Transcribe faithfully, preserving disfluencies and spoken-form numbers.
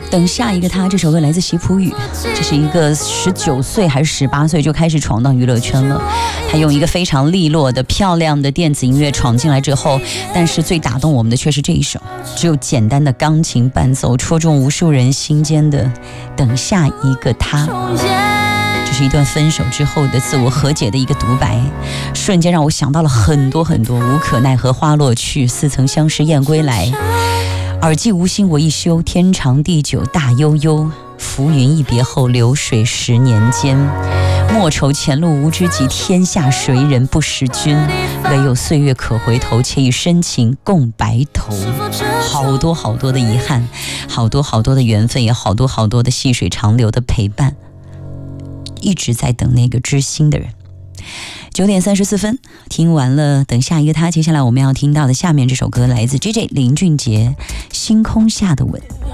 等下一个他，这首歌来自席普语，这是一个十九岁还是十八岁就开始闯荡娱乐圈了。他用一个非常利落的、漂亮的电子音乐闯进来之后，但是最打动我们的却是这一首，只有简单的钢琴伴奏，戳中无数人心间的等下一个他。这是一段分手之后的自我和解的一个独白，瞬间让我想到了很多很多。无可奈何花落去，似曾相识燕归来。耳际无心我一休，天长地久大悠悠。浮云一别后，流水十年间。莫愁前路无知己，天下谁人不识君？唯有岁月可回头，且与深情共白头。好多好多的遗憾，好多好多的缘分，也好多好多的细水长流的陪伴，一直在等那个知心的人。九点三十四分，听完了等下一个他，接下来我们要听到的下面这首歌来自 J J 林俊杰《星空下的吻》。